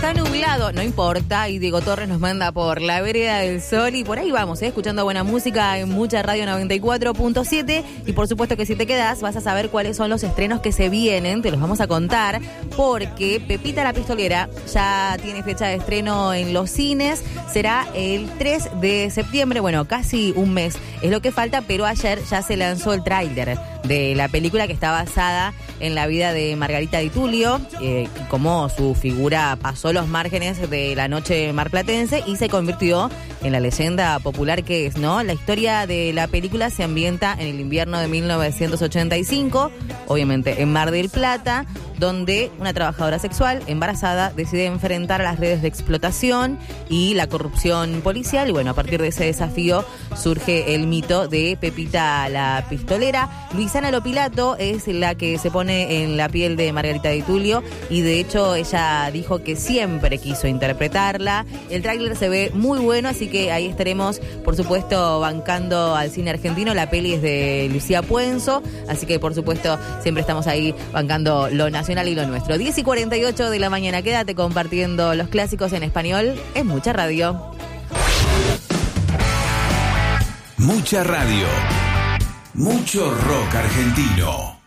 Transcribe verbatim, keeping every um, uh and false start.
está nublado, no importa, y Diego Torres nos manda por la vereda del sol y por ahí vamos, ¿eh? Escuchando buena música en Mucha Radio noventa y cuatro punto siete y por supuesto que si te quedas vas a saber cuáles son los estrenos que se vienen, te los vamos a contar porque Pepita la Pistolera ya tiene fecha de estreno en los cines, será el tres de septiembre, bueno, casi un mes es lo que falta, pero ayer ya se lanzó el tráiler de la película que está basada en la vida de Margarita Di Tullio, eh, cómo su figura pasó los márgenes de la noche marplatense y se convirtió en la leyenda popular que es, ¿no? La historia de la película se ambienta en el invierno de mil novecientos ochenta y cinco, obviamente en Mar del Plata, donde una trabajadora sexual embarazada decide enfrentar a las redes de explotación y la corrupción policial. Y bueno, a partir de ese desafío surge el mito de Pepita la Pistolera. Luisana Lopilato es la que se pone en la piel de Margarita Di Tullio y de hecho ella dijo que siempre quiso interpretarla. El tráiler se ve muy bueno, así que ahí estaremos, por supuesto, bancando al cine argentino. La peli es de Lucía Puenzo, así que por supuesto siempre estamos ahí bancando lo nacional y lo nuestro. diez y cuarenta y ocho de la mañana, quédate compartiendo los clásicos en español en Mucha Radio. Mucha Radio. Mucho rock argentino.